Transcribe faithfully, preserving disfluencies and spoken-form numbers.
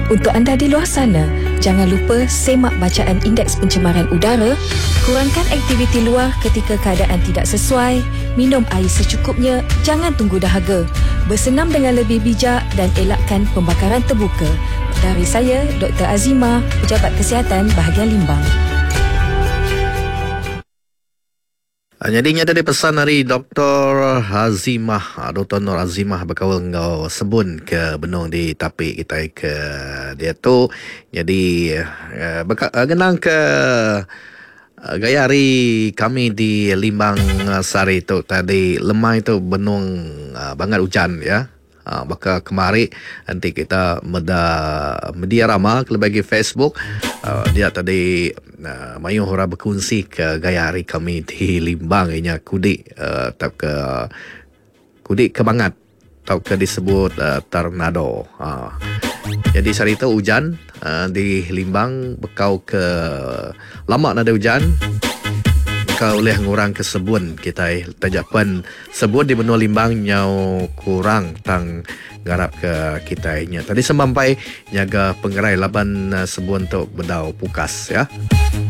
Untuk anda di luar sana, jangan lupa semak bacaan indeks pencemaran udara, kurangkan aktiviti luar ketika keadaan tidak sesuai, minum air secukupnya, jangan tunggu dahaga, bersenam dengan lebih bijak dan elakkan pembakaran terbuka. Dari saya, Doktor Azimah, Pejabat Kesihatan Bahagian Limbang. Jadinya tadi pesan dari Doktor Azimah, Doktor Nur Azimah berkawal ngau sebun ke benung di tapi kita ke dia tu. Jadi uh, beka, uh, genang ke uh, gaya hari kami di Limbang uh, Sari tu tadi lemah itu benung uh, bangat hujan ya. Uh, maka kemari nanti kita meda media ramah ke bagi Facebook uh, dia tadi uh, mayu hora berkongsi ke gaya hari kami di Limbang inya kudi uh, tak ke kudi kebangat atau ke disebut uh, tornado. Uh, jadi hari itu hujan uh, di Limbang bekau ke lama ada hujan kau oleh ngurang ke sebun kita tajapan sebun di benua Limbang nyau kurang tang garap ke kita nya tadi semampai nyaga pengerai laban sebun tu bedau pukas ya.